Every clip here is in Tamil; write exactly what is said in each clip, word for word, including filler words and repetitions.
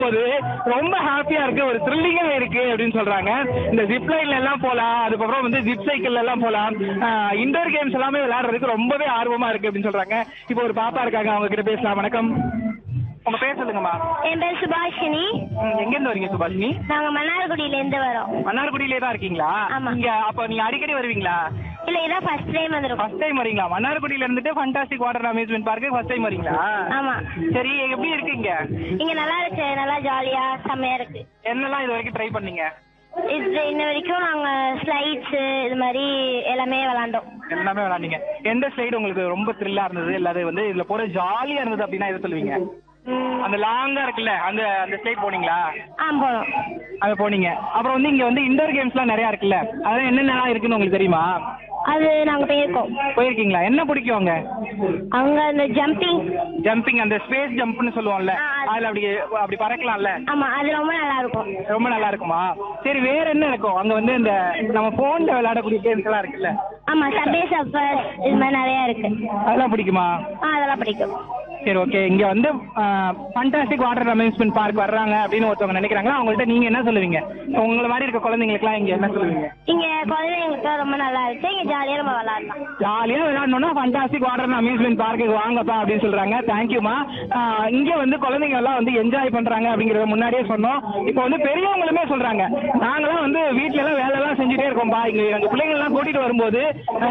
போது ரொம்ப ஹாப்பியா இருக்கு, ஒரு த்ரில்லிங்கா இருக்கு அப்படின்னு சொல்றாங்க. இந்த ஜிப் லைன்ல எல்லாம் போலாம், அதுக்கப்புறம் வந்து ஜிப் சைக்கிள்ல எல்லாம் போலாம், இண்டோர் கேம்ஸ் எல்லாமே விளையாடுறதுக்கு ரொம்பவே ஆர்வமா இருக்கு அப்படின்னு சொல்றாங்க. இப்போ ஒரு பாப்பா இருக்காங்க, அவங்க கிட்ட பேசலாம். வணக்கம், உங்க பேர் சொல்லுங்கம்மா. என் பேர் சுபாஷினி. எங்க இருந்து வரீங்க சுபாஷினி? நாங்க மன்னார்குடியில இருந்து வரோம். மன்னார்குடியிலே தான் இருக்கீங்களா? ஆமா. இங்க அப்ப நீங்க அடிக்கடி வருவீங்களா? இல்ல, இதான் ஃபர்ஸ்ட் டைம் வந்திருக்கோம். ஃபர்ஸ்ட் டைம் வரீங்களா? மன்னார்குடியில இருந்துட்டு fantastic water amusement park first time வரீங்களா? ஆமா. சரி, எப்படி இருக்கீங்க? இங்க நல்லா இருக்கு, நல்லா ஜாலியா செம்மையா இருக்கு. என்னெல்லாம் இது வரைக்கும் ட்ரை பண்ணீங்க? இது இன்ன வரைக்கும் நாங்க ஸ்லைட்ஸ் இது மாதிரி எல்லாமே விளாண்டோம். எல்லாமே விளாண்டீங்க. எந்த ஸ்லைடு உங்களுக்கு ரொம்ப த்ரில்லா இருந்தது, இல்லாத வந்து இதுல போற ஜாலியா இருந்தது அப்படின்னா எதை சொல்லுவீங்க? அந்த லாங்கா இருக்குல்ல, அந்த அந்த ஸ்லைட் போனீங்களா? ஆ, போனோம். அது போனீங்க. அப்புறம் வந்து இங்க வந்து இண்டோர் கேம்ஸ்லாம் நிறைய இருக்குல்ல, அதெல்லாம் என்னென்னலாம் இருக்குன்னு உங்களுக்கு தெரியுமா? அது நாங்க போயிருக்கோம். போயிருக்கீங்களா? என்ன பிடிக்கும் அங்க? அங்க அந்த ஜம்பிங் ஜம்பிங், அந்த ஸ்பேஸ் ஜம்ப்னு சொல்லுவோம்ல, அதுல அப்படி அப்படி பறக்கலாம்ல. ஆமா, அது ரொம்ப நல்லா இருக்கும். ரொம்ப நல்லா இருக்குமா? சரி, வேற என்ன இருக்கும் அங்க? வந்து இந்த நம்ம போன்ல விளையாடக்கூடிய கேம்ஸ் எல்லாம் இருக்குல்ல. ஆமா, சப்வே சர்ஃபர்ஸ் இது மாதிரி நிறைய இருக்கு. அதெல்லாம் பிடிக்குமா? ஆ, அதெல்லாம் பிடிக்கும். சரி, ஓகே. இங்க வந்து ஃபண்டாஸ்டிக் வாட்டர் அம்யூஸ்மெண்ட் பார்க் வர்றாங்க அப்படின்னு ஒருத்தவங்க நினைக்கிறாங்க, அவங்கள்ட்ட நீங்க என்ன சொல்லுவீங்க? உங்களை மாதிரி இருக்க குழந்தைங்களுக்குலாம் இங்க என்ன சொல்லுவீங்க? இங்க குழந்தைங்களுக்கு ரொம்ப நல்லா இருக்கு, இங்க ஜாலியா நம்ம விளையாடலாம். ஜாலியா விளையாடணும்னா ஃபண்டாஸ்டிக் வாட்டர் அம்யூஸ்மெண்ட் பார்க்குக்கு வாங்கப்பா அப்படின்னு சொல்றாங்க. தேங்க்யூமா. இங்க வந்து குழந்தைங்க எல்லாம் வந்து என்ஜாய் பண்றாங்க அப்படிங்கறத முன்னாடியே சொன்னோம். இப்போ வந்து பெரியவங்களுமே சொல்றாங்க, நாங்களாம் வந்து வீட்டுல எல்லாம் வேலை எல்லாம் செஞ்சுட்டே இருக்கோம்பா, இங்க எங்க பிள்ளைங்க எல்லாம் கூட்டிட்டு வரும்போது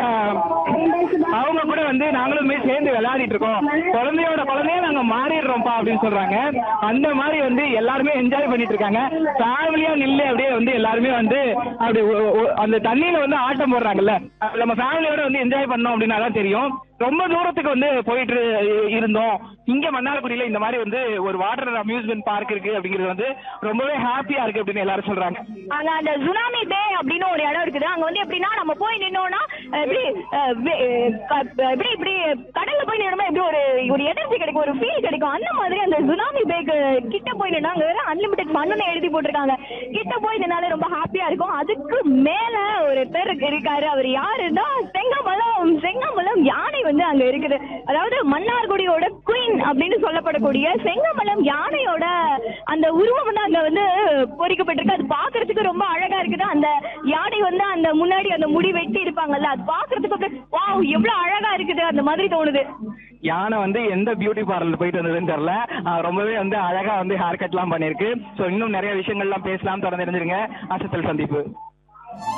அவங்க கூட வந்து நாங்களுமே சேர்ந்து விளையாடிட்டு இருக்கோம், குழந்தையோட குழந்தைய நாங்க மாறிடுறோம்ப்பா அப்படின்னு சொல்றாங்க. அந்த மாதிரி வந்து எல்லாருமே என்ஜாய் பண்ணிட்டு இருக்காங்க. ஃபேமிலியா நில்லு அப்படியே வந்து எல்லாருமே வந்து அப்படி அந்த தண்ணியில வந்து ஆட்டம் போடுறாங்கல்ல, நம்ம ஃபேமிலியோட வந்து என்ஜாய் பண்ணோம் அப்படின்னா தான் தெரியும். ரொம்ப தூரத்துக்கு வந்து போயிட்டு இருந்தோம். இங்க மன்னார்குடியில இந்த மாதிரி வந்து ஒரு வாட்டர் அம்யூஸ்மெண்ட் பார்க் இருக்கு அப்படிங்கிறது வந்து ரொம்பவே ஹாப்பியா இருக்கு அப்படின்னு எல்லாரும் சொல்றாங்க. அங்க அந்த சுனாமி பே அப்படின்னு ஒரு இடம் இருக்குது. அங்க வந்து எப்படின்னா நம்ம போய் நின்னோம்னா எப்படி எப்படி இப்படி கடல்ல போய் நின்னோம்னா எப்படி ஒரு ஒரு எனர்ஜி கிடைக்கும், ஒரு ஃபீல் கிடைக்கும். அந்த மாதிரி அந்த சுனாமி பேக்கு கிட்ட போய் நின்னா அங்க வேற அன்லிமிட்டெட் ஃபன்னு எழுதி போட்டிருக்காங்க. கிட்ட போய் நின்னாலே ரொம்ப ஹாப்பியா இருக்கும். அதுக்கு மேல ஒரு பேர் இருக்காரு, அவர் யாருன்னா செங்கமலம் செங்கமலம் யானை வந்து அங்க இருக்குது. அதாவது மன்னார்குடியோட குயின் அப்படின்னு சொல்லப்படக்கூடிய செங்கமலம் யானையோட அந்த உருவம் வந்து அங்க வந்து பொறிக்கப்பட்டிருக்கு. அது பாக்குறதுக்கு ரொம்ப அழகா இருக்குது. அந்த யானை வந்து அந்த முன்னாடி அந்த முடி வெட்டி இருப்பாங்கல்ல, அது பாக்குறதுக்கு வாவ் எவ்வளவு அழகா இருக்குது அந்த மாதிரி தோணுது. யானை வந்து எந்த பியூட்டி பார்லர் போயிட்டு வந்ததுன்னு தெரியல, ரொம்பவே வந்து அழகா வந்து ஹேர் கட் எல்லாம் பண்ணிருக்கு. ஸோ இன்னும் நிறைய விஷயங்கள்லாம் பேசலாம். தொடர்ந்து தெரிஞ்சிருங்க. அசத்தல் சந்திப்பு.